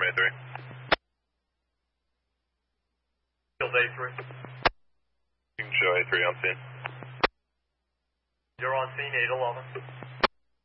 from A3. Field A3. You can show A3 on scene. You're on scene, 811.